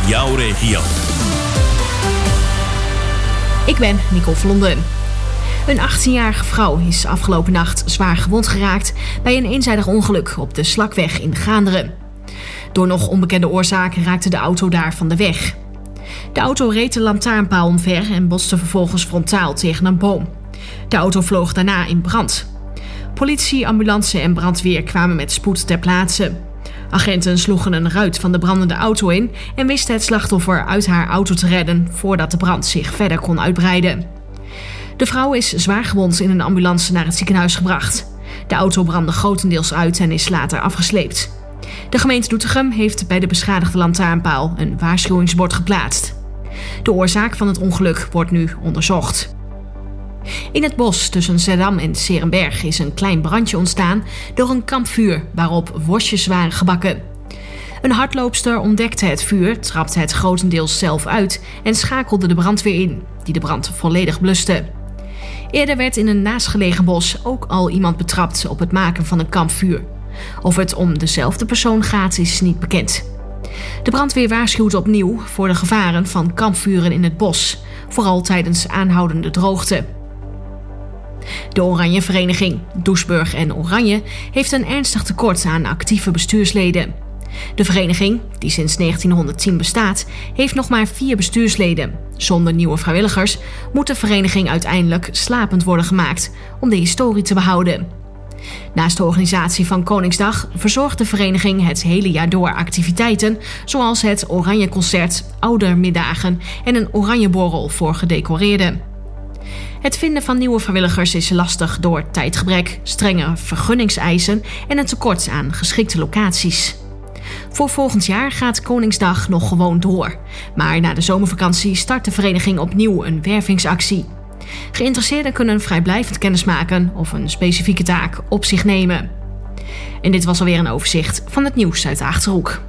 jouw regio. Ik ben Nicole Vlonden. Een 18-jarige vrouw is afgelopen nacht zwaar gewond geraakt bij een eenzijdig ongeluk op de Slakweg in Gaanderen. Door nog onbekende oorzaak raakte de auto daar van de weg. De auto reed de lantaarnpaal omver en botste vervolgens frontaal tegen een boom. De auto vloog daarna in brand. Politie, ambulance en brandweer kwamen met spoed ter plaatse. Agenten sloegen een ruit van de brandende auto in en wisten het slachtoffer uit haar auto te redden voordat de brand zich verder kon uitbreiden. De vrouw is zwaar gewond in een ambulance naar het ziekenhuis gebracht. De auto brandde grotendeels uit en is later afgesleept. De gemeente Doetinchem heeft bij de beschadigde lantaarnpaal een waarschuwingsbord geplaatst. De oorzaak van het ongeluk wordt nu onderzocht. In het bos tussen Zeddam en 's Heerenberg is een klein brandje ontstaan door een kampvuur waarop worstjes waren gebakken. Een hardloopster ontdekte het vuur, trapte het grotendeels zelf uit en schakelde de brandweer in, die de brand volledig bluste. Eerder werd in een naastgelegen bos ook al iemand betrapt op het maken van een kampvuur. Of het om dezelfde persoon gaat is niet bekend. De brandweer waarschuwt opnieuw voor de gevaren van kampvuren in het bos, vooral tijdens aanhoudende droogte. De Oranje Vereniging Doesburg en Oranje heeft een ernstig tekort aan actieve bestuursleden. De vereniging, die sinds 1910 bestaat, heeft nog maar 4 bestuursleden. Zonder nieuwe vrijwilligers moet de vereniging uiteindelijk slapend worden gemaakt om de historie te behouden. Naast de organisatie van Koningsdag verzorgt de vereniging het hele jaar door activiteiten zoals het Oranje Concert, oudermiddagen en een Oranjeborrel voor gedecoreerden. Het vinden van nieuwe vrijwilligers is lastig door tijdgebrek, strenge vergunningseisen en een tekort aan geschikte locaties. Voor volgend jaar gaat Koningsdag nog gewoon door. Maar na de zomervakantie start de vereniging opnieuw een wervingsactie. Geïnteresseerden kunnen vrijblijvend kennismaken of een specifieke taak op zich nemen. En dit was alweer een overzicht van het nieuws uit de Achterhoek.